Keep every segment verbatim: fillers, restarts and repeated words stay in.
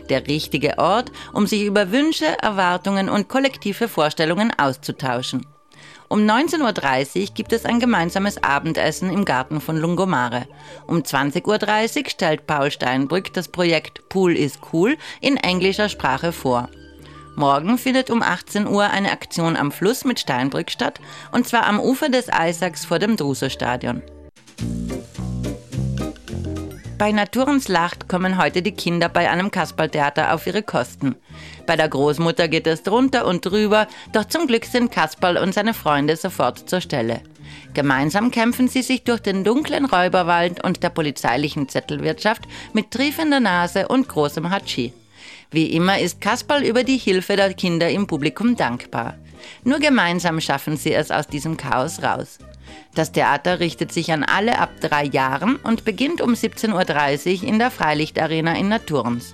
Der richtige Ort, um sich über Wünsche, Erwartungen und kollektive Vorstellungen auszutauschen. Um neunzehn Uhr dreißig gibt es ein gemeinsames Abendessen im Garten von Lungomare. Um zwanzig Uhr dreißig stellt Paul Steinbrück das Projekt Pool is Cool in englischer Sprache vor. Morgen findet um achtzehn Uhr eine Aktion am Fluss mit Steinbrück statt, und zwar am Ufer des Eisacks vor dem Druso-Stadion. Bei Naturens Lacht kommen heute die Kinder bei einem Kasperltheater auf ihre Kosten. Bei der Großmutter geht es drunter und drüber, doch zum Glück sind Kasperl und seine Freunde sofort zur Stelle. Gemeinsam kämpfen sie sich durch den dunklen Räuberwald und der polizeilichen Zettelwirtschaft mit triefender Nase und großem Hatschi. Wie immer ist Kasperl über die Hilfe der Kinder im Publikum dankbar. Nur gemeinsam schaffen sie es aus diesem Chaos raus. Das Theater richtet sich an alle ab drei Jahren und beginnt um siebzehn Uhr dreißig in der Freilichtarena in Naturens.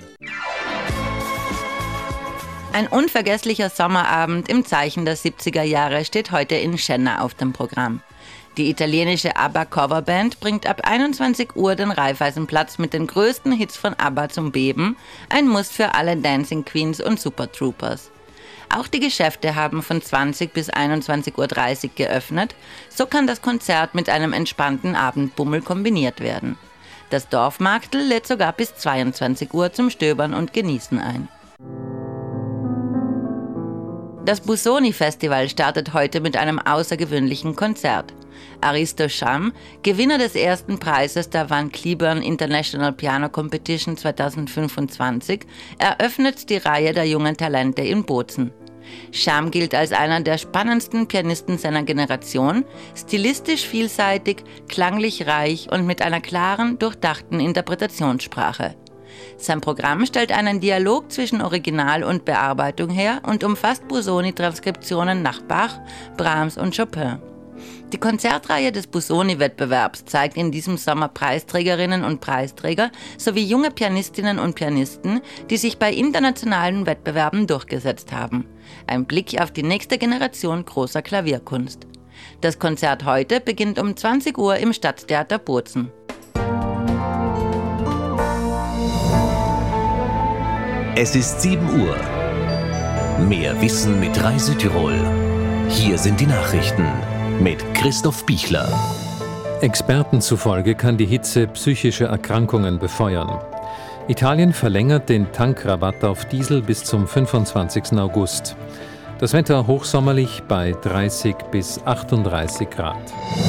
Ein unvergesslicher Sommerabend im Zeichen der siebziger Jahre steht heute in Schenna auf dem Programm. Die italienische ABBA-Coverband bringt ab einundzwanzig Uhr den Raiffeisenplatz mit den größten Hits von ABBA zum Beben, ein Muss für alle Dancing Queens und Super Troopers. Auch die Geschäfte haben von zwanzig bis einundzwanzig Uhr dreißig geöffnet, so kann das Konzert mit einem entspannten Abendbummel kombiniert werden. Das Dorfmarktl lädt sogar bis zweiundzwanzig Uhr zum Stöbern und Genießen ein. Das Busoni-Festival startet heute mit einem außergewöhnlichen Konzert. Aristo Scham, Gewinner des ersten Preises der Van Cliburn International Piano Competition zweitausendfünfundzwanzig, eröffnet die Reihe der jungen Talente in Bozen. Scham gilt als einer der spannendsten Pianisten seiner Generation, stilistisch vielseitig, klanglich reich und mit einer klaren, durchdachten Interpretationssprache. Sein Programm stellt einen Dialog zwischen Original und Bearbeitung her und umfasst Busoni-Transkriptionen nach Bach, Brahms und Chopin. Die Konzertreihe des Busoni-Wettbewerbs zeigt in diesem Sommer Preisträgerinnen und Preisträger sowie junge Pianistinnen und Pianisten, die sich bei internationalen Wettbewerben durchgesetzt haben. Ein Blick auf die nächste Generation großer Klavierkunst. Das Konzert heute beginnt um zwanzig Uhr im Stadttheater Bozen. Es ist sieben Uhr. Mehr Wissen mit Reise-Tirol. Hier sind die Nachrichten mit Christoph Bichler. Experten zufolge kann die Hitze psychische Erkrankungen befeuern. Italien verlängert den Tankrabatt auf Diesel bis zum fünfundzwanzigsten August. Das Wetter hochsommerlich bei dreißig bis achtunddreißig Grad.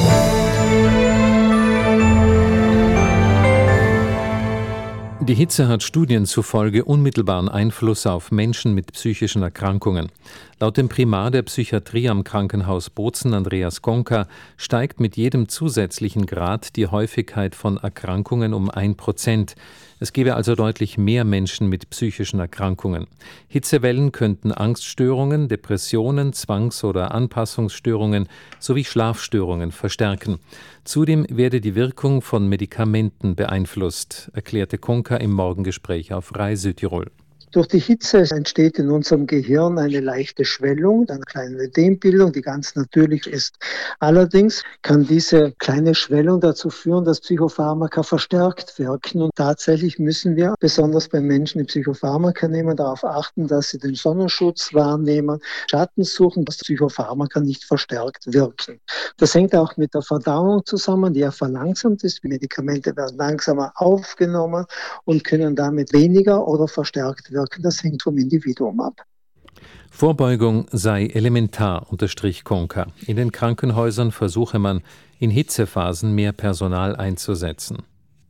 Die Hitze hat Studien zufolge unmittelbaren Einfluss auf Menschen mit psychischen Erkrankungen. Laut dem Primar der Psychiatrie am Krankenhaus Bozen, Andreas Gonka, steigt mit jedem zusätzlichen Grad die Häufigkeit von Erkrankungen um ein Prozent. Es gebe also deutlich mehr Menschen mit psychischen Erkrankungen. Hitzewellen könnten Angststörungen, Depressionen, Zwangs- oder Anpassungsstörungen sowie Schlafstörungen verstärken. Zudem werde die Wirkung von Medikamenten beeinflusst, erklärte Konka im Morgengespräch auf Rai Südtirol. Durch die Hitze entsteht in unserem Gehirn eine leichte Schwellung, eine kleine Ödembildung, die ganz natürlich ist. Allerdings kann diese kleine Schwellung dazu führen, dass Psychopharmaka verstärkt wirken. Und tatsächlich müssen wir, besonders bei Menschen, die Psychopharmaka nehmen, darauf achten, dass sie den Sonnenschutz wahrnehmen, Schatten suchen, dass Psychopharmaka nicht verstärkt wirken. Das hängt auch mit der Verdauung zusammen, die ja verlangsamt ist. Die Medikamente werden langsamer aufgenommen und können damit weniger oder verstärkt wirken. Das hängt vom Individuum ab. Vorbeugung sei elementar, unterstrich Konka. In den Krankenhäusern versuche man, in Hitzephasen mehr Personal einzusetzen.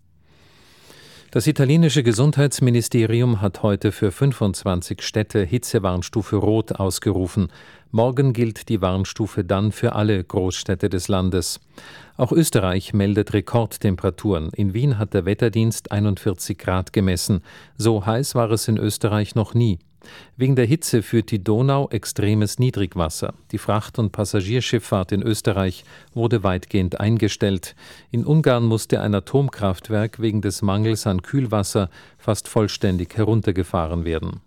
Das italienische Gesundheitsministerium hat heute für fünfundzwanzig Städte Hitzewarnstufe Rot ausgerufen. Morgen gilt die Warnstufe dann für alle Großstädte des Landes. Auch Österreich meldet Rekordtemperaturen. In Wien hat der Wetterdienst einundvierzig Grad gemessen. So heiß war es in Österreich noch nie. Wegen der Hitze führt die Donau extremes Niedrigwasser. Die Fracht- und Passagierschifffahrt in Österreich wurde weitgehend eingestellt. In Ungarn musste ein Atomkraftwerk wegen des Mangels an Kühlwasser fast vollständig heruntergefahren werden.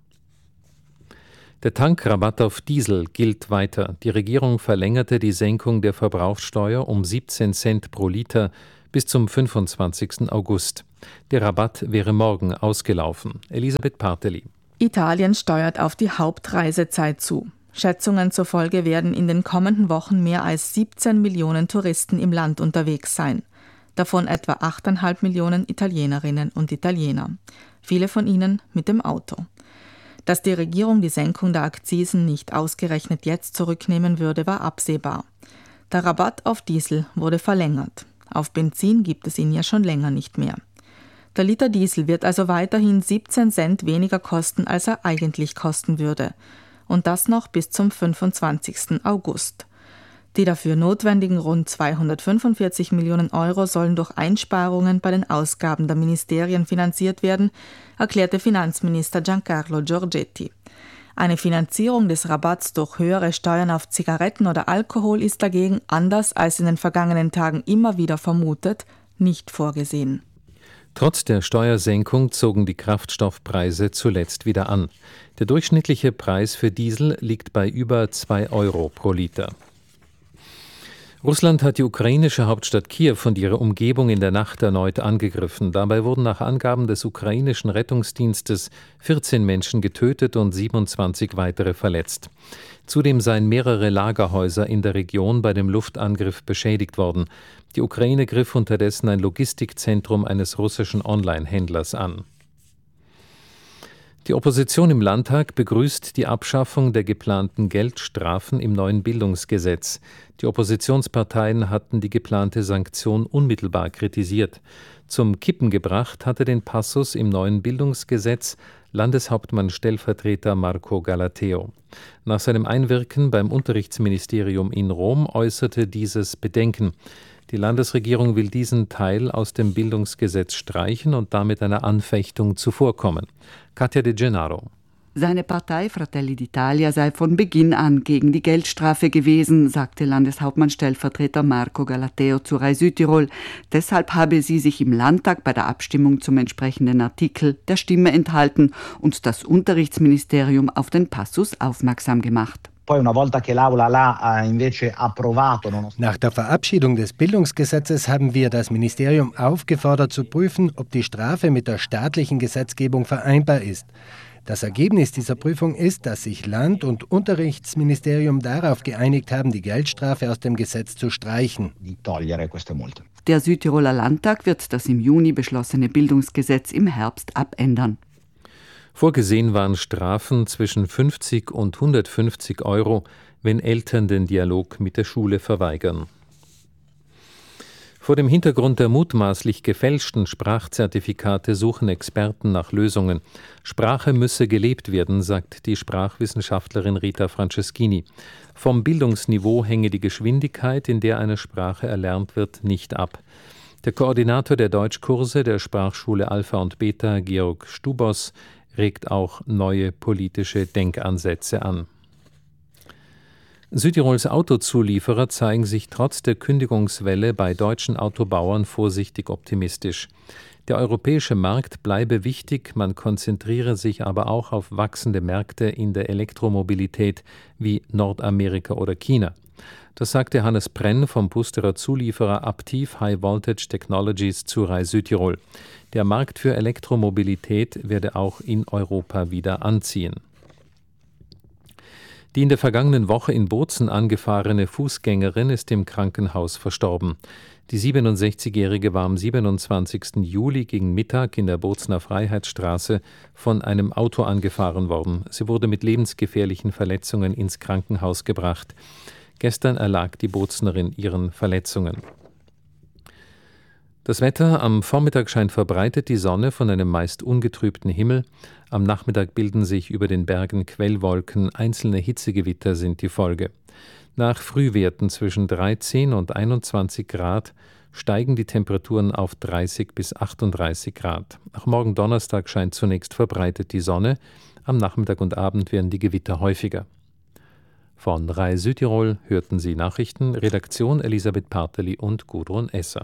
Der Tankrabatt auf Diesel gilt weiter. Die Regierung verlängerte die Senkung der Verbrauchssteuer um siebzehn Cent pro Liter bis zum fünfundzwanzigsten August. Der Rabatt wäre morgen ausgelaufen. Elisabeth Parteli. Italien steuert auf die Hauptreisezeit zu. Schätzungen zufolge werden in den kommenden Wochen mehr als siebzehn Millionen Touristen im Land unterwegs sein. Davon etwa acht Komma fünf Millionen Italienerinnen und Italiener. Viele von ihnen mit dem Auto. Dass die Regierung die Senkung der Akzisen nicht ausgerechnet jetzt zurücknehmen würde, war absehbar. Der Rabatt auf Diesel wurde verlängert. Auf Benzin gibt es ihn ja schon länger nicht mehr. Der Liter Diesel wird also weiterhin siebzehn Cent weniger kosten, als er eigentlich kosten würde. Und das noch bis zum fünfundzwanzigsten August. Die dafür notwendigen rund zweihundertfünfundvierzig Millionen Euro sollen durch Einsparungen bei den Ausgaben der Ministerien finanziert werden, erklärte Finanzminister Giancarlo Giorgetti. Eine Finanzierung des Rabatts durch höhere Steuern auf Zigaretten oder Alkohol ist dagegen, anders als in den vergangenen Tagen immer wieder vermutet, nicht vorgesehen. Trotz der Steuersenkung zogen die Kraftstoffpreise zuletzt wieder an. Der durchschnittliche Preis für Diesel liegt bei über zwei Euro pro Liter. Russland hat die ukrainische Hauptstadt Kiew und ihre Umgebung in der Nacht erneut angegriffen. Dabei wurden nach Angaben des ukrainischen Rettungsdienstes vierzehn Menschen getötet und siebenundzwanzig weitere verletzt. Zudem seien mehrere Lagerhäuser in der Region bei dem Luftangriff beschädigt worden. Die Ukraine griff unterdessen ein Logistikzentrum eines russischen Online-Händlers an. Die Opposition im Landtag begrüßt die Abschaffung der geplanten Geldstrafen im neuen Bildungsgesetz. Die Oppositionsparteien hatten die geplante Sanktion unmittelbar kritisiert. Zum Kippen gebracht hatte den Passus im neuen Bildungsgesetz Landeshauptmann-Stellvertreter Marco Galateo. Nach seinem Einwirken beim Unterrichtsministerium in Rom äußerte dieses Bedenken. Die Landesregierung will diesen Teil aus dem Bildungsgesetz streichen und damit einer Anfechtung zuvorkommen. Katja De Gennaro. Seine Partei Fratelli d'Italia sei von Beginn an gegen die Geldstrafe gewesen, sagte Landeshauptmann-Stellvertreter Marco Galateo zu Rai Südtirol. Deshalb habe sie sich im Landtag bei der Abstimmung zum entsprechenden Artikel der Stimme enthalten und das Unterrichtsministerium auf den Passus aufmerksam gemacht. Nach der Verabschiedung des Bildungsgesetzes haben wir das Ministerium aufgefordert zu prüfen, ob die Strafe mit der staatlichen Gesetzgebung vereinbar ist. Das Ergebnis dieser Prüfung ist, dass sich Land- und Unterrichtsministerium darauf geeinigt haben, die Geldstrafe aus dem Gesetz zu streichen. Der Südtiroler Landtag wird das im Juni beschlossene Bildungsgesetz im Herbst abändern. Vorgesehen waren Strafen zwischen fünfzig und hundertfünfzig Euro, wenn Eltern den Dialog mit der Schule verweigern. Vor dem Hintergrund der mutmaßlich gefälschten Sprachzertifikate suchen Experten nach Lösungen. Sprache müsse gelebt werden, sagt die Sprachwissenschaftlerin Rita Franceschini. Vom Bildungsniveau hänge die Geschwindigkeit, in der eine Sprache erlernt wird, nicht ab. Der Koordinator der Deutschkurse der Sprachschule Alpha und Beta, Georg Stubos, regt auch neue politische Denkansätze an. Südtirols Autozulieferer zeigen sich trotz der Kündigungswelle bei deutschen Autobauern vorsichtig optimistisch. Der europäische Markt bleibe wichtig, man konzentriere sich aber auch auf wachsende Märkte in der Elektromobilität wie Nordamerika oder China. Das sagte Hannes Brenn vom Pusterer Zulieferer Aptiv High Voltage Technologies zu Rai Südtirol. Der Markt für Elektromobilität werde auch in Europa wieder anziehen. Die in der vergangenen Woche in Bozen angefahrene Fußgängerin ist im Krankenhaus verstorben. Die siebenundsechzigjährige war am siebenundzwanzigsten Juli gegen Mittag in der Bozener Freiheitsstraße von einem Auto angefahren worden. Sie wurde mit lebensgefährlichen Verletzungen ins Krankenhaus gebracht. Gestern erlag die Bozenerin ihren Verletzungen. Das Wetter: Am Vormittag scheint verbreitet die Sonne von einem meist ungetrübten Himmel. Am Nachmittag bilden sich über den Bergen Quellwolken, einzelne Hitzegewitter sind die Folge. Nach Frühwerten zwischen dreizehn und einundzwanzig Grad steigen die Temperaturen auf dreißig bis achtunddreißig Grad. Auch morgen Donnerstag scheint zunächst verbreitet die Sonne. Am Nachmittag und Abend werden die Gewitter häufiger. Von Rai Südtirol hörten Sie Nachrichten, Redaktion Elisabeth Parteli und Gudrun Esser.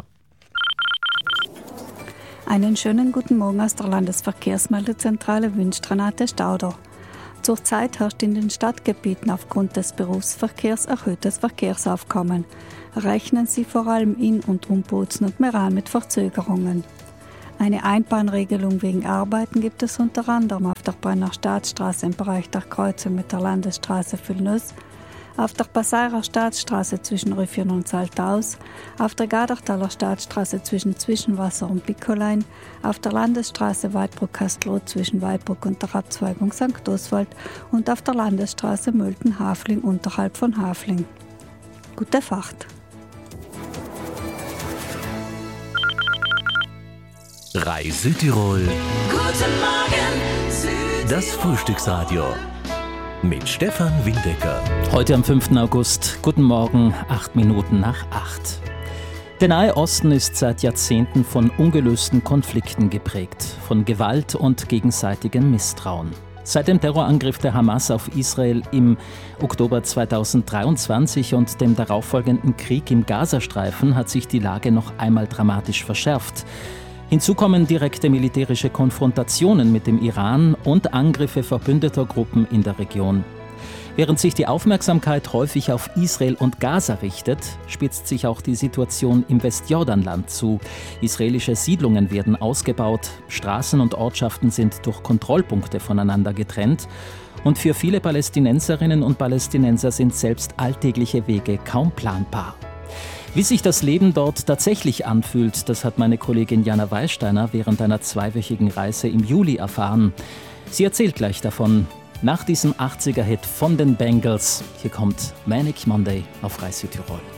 Einen schönen guten Morgen aus der Landesverkehrsmeldezentrale wünscht Renate Stauder. Zurzeit herrscht in den Stadtgebieten aufgrund des Berufsverkehrs erhöhtes Verkehrsaufkommen. Rechnen Sie vor allem in und um Bozen und Meran mit Verzögerungen. Eine Einbahnregelung wegen Arbeiten gibt es unter anderem auf der Brenner Staatsstraße im Bereich der Kreuzung mit der Landesstraße Vilnius, auf der Passairer Staatsstraße zwischen Rüffion und Saltaus, auf der Gadertaler Staatsstraße zwischen Zwischenwasser und Bickolein, auf der Landesstraße Weidbruck-Kastelroth zwischen Weidbruck und der Abzweigung Sankt Oswald und auf der Landesstraße Mölten-Hafling unterhalb von Hafling. Gute Fahrt! Rai Südtirol. Guten Morgen, Südtirol. Das Frühstücksradio. Mit Stefan Windecker. Heute am fünften August. Guten Morgen, acht Minuten nach acht. Der Nahe Osten ist seit Jahrzehnten von ungelösten Konflikten geprägt, von Gewalt und gegenseitigem Misstrauen. Seit dem Terrorangriff der Hamas auf Israel im Oktober zweitausenddreiundzwanzig und dem darauffolgenden Krieg im Gazastreifen hat sich die Lage noch einmal dramatisch verschärft. Hinzu kommen direkte militärische Konfrontationen mit dem Iran und Angriffe verbündeter Gruppen in der Region. Während sich die Aufmerksamkeit häufig auf Israel und Gaza richtet, spitzt sich auch die Situation im Westjordanland zu. Israelische Siedlungen werden ausgebaut, Straßen und Ortschaften sind durch Kontrollpunkte voneinander getrennt und für viele Palästinenserinnen und Palästinenser sind selbst alltägliche Wege kaum planbar. Wie sich das Leben dort tatsächlich anfühlt, das hat meine Kollegin Jana Weissteiner während einer zweiwöchigen Reise im Juli erfahren. Sie erzählt gleich davon, nach diesem achtziger-Hit von den Bengals. Hier kommt Manic Monday auf Rai Südtirol.